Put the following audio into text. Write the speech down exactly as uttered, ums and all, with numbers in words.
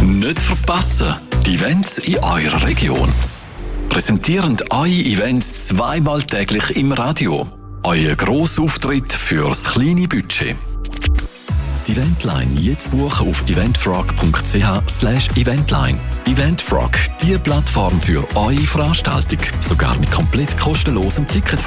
Nicht verpassen, die Events in eurer Region. Präsentieren eure Events zweimal täglich im Radio. Euer Grossauftritt fürs kleine Budget. Die Eventline jetzt buchen auf eventfrog.ch slash eventline. Eventfrog, die Plattform für eure Veranstaltung. Sogar mit komplett kostenlosem Ticket.